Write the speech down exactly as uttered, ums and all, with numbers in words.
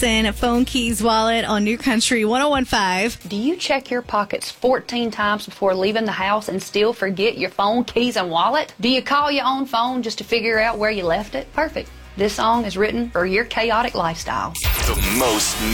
And phone, keys, wallet on New Country one oh one five. Do you check your pockets fourteen times before leaving the house and still forget your phone, keys, and wallet? Do you call your own phone just to figure out where you left it? Perfect. This song is written for your chaotic lifestyle. The most